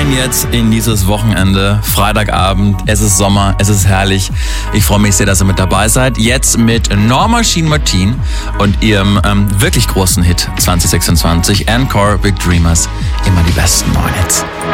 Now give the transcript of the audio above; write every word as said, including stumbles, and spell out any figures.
rein jetzt in dieses Wochenende. Freitagabend, es ist Sommer, es ist herrlich. Ich freue mich sehr, dass ihr mit dabei seid. Jetzt mit Norma Jean Martin und ihrem ähm, wirklich großen Hit zwanzig sechsundzwanzig, Encore Big Dreamers. Immer die besten neuen Hits.